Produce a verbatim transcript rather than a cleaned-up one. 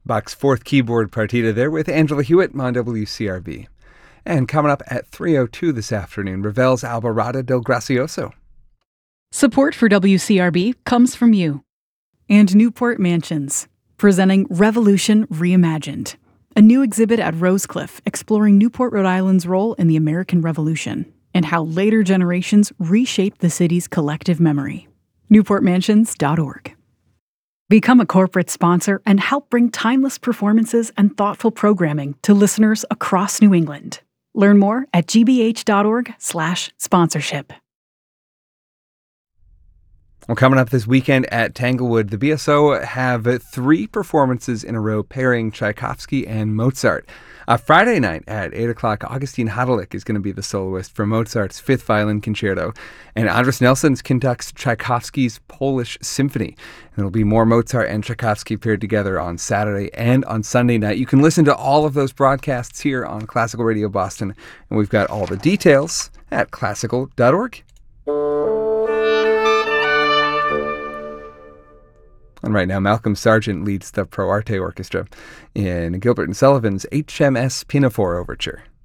Bach's Fourth Keyboard Partita there with Angela Hewitt on W C R B. And coming up at three oh two this afternoon, Ravel's Alborada del Gracioso. Support for W C R B comes from you. And Newport Mansions, presenting Revolution Reimagined, a new exhibit at Rosecliff exploring Newport, Rhode Island's role in the American Revolution and how later generations reshaped the city's collective memory. newport mansions dot org. Become a corporate sponsor and help bring timeless performances and thoughtful programming to listeners across New England. Learn more at g b h dot org slash sponsorship. Well, coming up this weekend at Tanglewood, the B S O have three performances in a row pairing Tchaikovsky and Mozart. Uh, Friday night at eight o'clock, Augustine Hadelich is going to be the soloist for Mozart's Fifth Violin Concerto, and Andras Nelsons conducts Tchaikovsky's Polish Symphony. And there'll be more Mozart and Tchaikovsky paired together on Saturday and on Sunday night. You can listen to all of those broadcasts here on Classical Radio Boston, and we've got all the details at classical dot org. And right now, Malcolm Sargent leads the Pro Arte Orchestra in Gilbert and Sullivan's H M S Pinafore Overture.